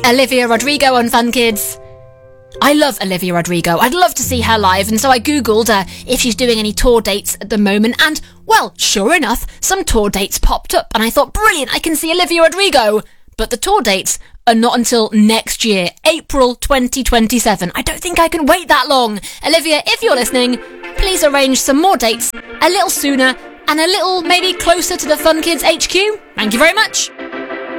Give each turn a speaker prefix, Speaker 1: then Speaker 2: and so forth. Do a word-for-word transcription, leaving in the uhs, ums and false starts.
Speaker 1: Olivia Rodrigo on Fun Kids. I love Olivia Rodrigo. I'd love to see her live, and so I googled uh, if she's doing any tour dates at the moment, and, well, sure enough, some tour dates popped up, and I thought, brilliant, I can see Olivia Rodrigo. But the tour dates are not until next year, April twenty twenty-seven. I don't think I can wait that long. Olivia, if you're listening, please arrange some more dates a little sooner and a little maybe closer to the Fun Kids H Q. Thank you very much.